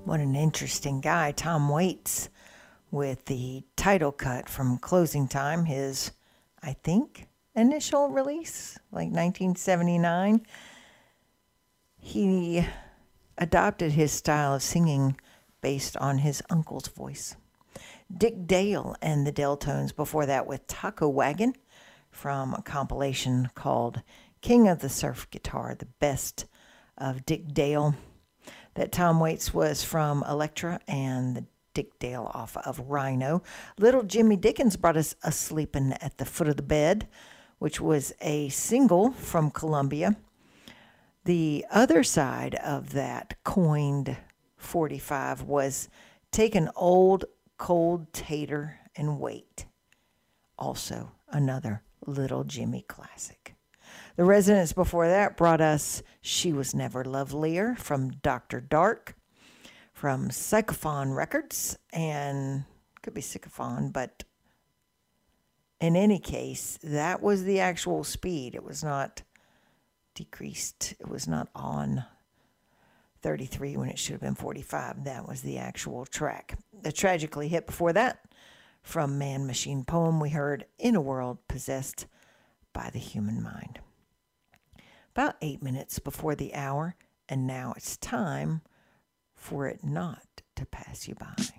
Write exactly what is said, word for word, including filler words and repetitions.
What an interesting guy, Tom Waits, with the title cut from Closing Time, his, I think, initial release, like nineteen seventy-nine. He adopted his style of singing based on his uncle's voice. Dick Dale and the Deltones before that with Taco Wagon from a compilation called King of the Surf Guitar, the best of Dick Dale. That Tom Waits was from Elektra and the Dick Dale off of Rhino. Little Jimmy Dickens brought us A Sleepin' at the Foot of the Bed, which was a single from Columbia. The other side of that coined forty-five was Take an Old Cold Tater and Wait. Also another Little Jimmy classic. The Residents before that brought us She Was Never Lovelier from Doctor Dark from Sycophon Records, and could be Sycophon, but in any case, that was the actual speed. It was not decreased. It was not on thirty-three when it should have been forty-five. That was the actual track. The Tragically hit before that from Man Machine Poem, we heard In a World Possessed by the Human Mind. About eight minutes before the hour, and now it's time for it not to pass you by.